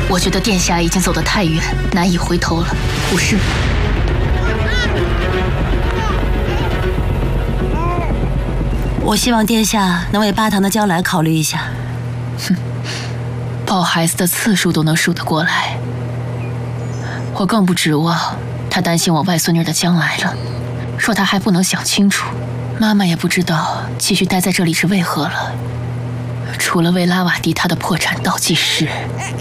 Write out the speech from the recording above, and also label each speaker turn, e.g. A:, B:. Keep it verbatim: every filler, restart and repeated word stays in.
A: 我觉得殿下已经走得太远，难以回头了，不是吗？
B: 我希望殿下能为巴唐的将来考虑一下。
A: 哼，抱孩子的次数都能数得过来，我更不指望他担心我外孙女的将来了。说他还不能想清楚，妈妈也不知道继续待在这里是为何了，除了为拉瓦迪他的破产倒计时。